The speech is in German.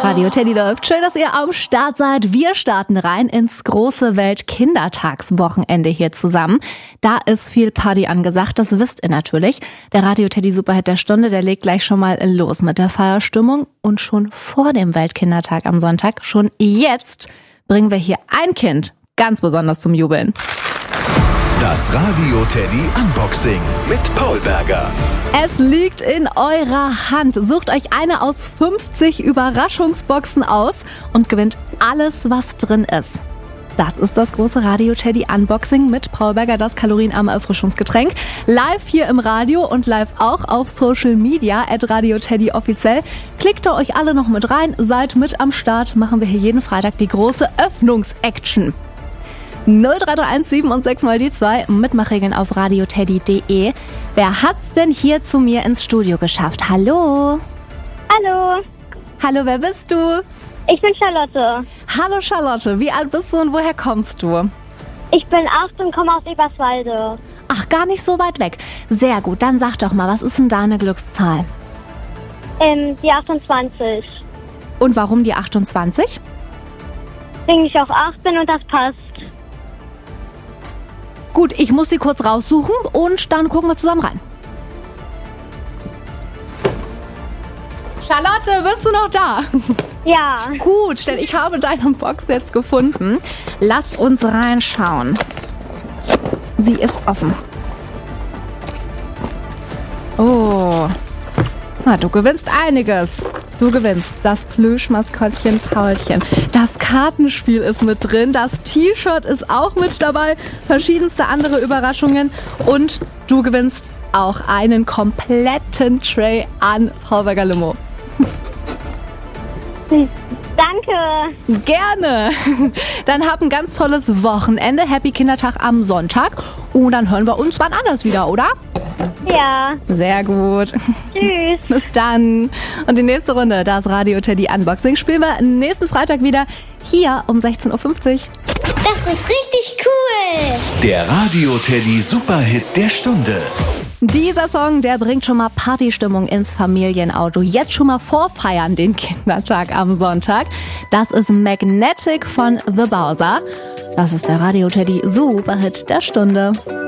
Radio Teddy läuft. Schön, dass ihr am Start seid. Wir starten rein ins große Welt-Kindertagswochenende hier zusammen. Da ist viel Party angesagt, das wisst ihr natürlich. Der Radio Teddy Superhit der Stunde, der legt gleich schon mal los mit der Feierstimmung. Und schon vor dem Weltkindertag am Sonntag, schon jetzt, bringen wir hier ein Kind ganz besonders zum Jubeln. Das Radio Teddy Unboxing mit Paul Berger. Es liegt in eurer Hand. Sucht euch eine aus 50 Überraschungsboxen aus und gewinnt alles, was drin ist. Das ist das große Radio Teddy Unboxing mit Paul Berger, das kalorienarme Erfrischungsgetränk. Live hier im Radio und live auch auf Social Media @Radio Teddy offiziell. Klickt da euch alle noch mit rein, seid mit am Start. Machen wir hier jeden Freitag die große Öffnungsaction. 0331 7 und 6 mal die 2. Mitmachregeln auf radioteddy.de. Wer hat's denn hier zu mir ins Studio geschafft? Hallo? Hallo, Hallo, wer bist du? ich bin Charlotte. Hallo Charlotte, wie alt bist du und woher kommst du? Ich bin 8 und komme aus Eberswalde. Ach, gar nicht so weit weg. Sehr gut, dann sag doch mal, was ist denn da eine Glückszahl? Die 28. Und warum die 28? Wegen ich auch 8 bin und das passt. Gut, ich muss sie kurz raussuchen und dann gucken wir zusammen rein. Charlotte, bist du noch da? Ja, Gut, denn ich habe deine Box jetzt gefunden. Lass uns reinschauen. Sie ist offen. Oh. Na, du gewinnst einiges. Du gewinnst das Plüschmaskottchen Paulchen. Das Kartenspiel ist mit drin. Das T-Shirt ist auch mit dabei. Verschiedenste andere Überraschungen. Und du gewinnst auch einen kompletten Tray an Paul Berger Limo. danke. Gerne. Dann hab ein ganz tolles Wochenende. Happy Kindertag am Sonntag. Und dann hören wir uns wann anders wieder, oder? Ja, Sehr gut. tschüss. Bis dann. Und die nächste Runde, das Radio Teddy Unboxing, spielen wir nächsten Freitag wieder hier um 16.50 Uhr. Das ist richtig cool. Der Radio Teddy Superhit der Stunde. Dieser Song, der bringt schon mal Partystimmung ins Familienauto. Jetzt schon mal vorfeiern den Kindertag am Sonntag. Das ist Magnetic von The Bowser. Das ist der Radio Teddy Superhit der Stunde.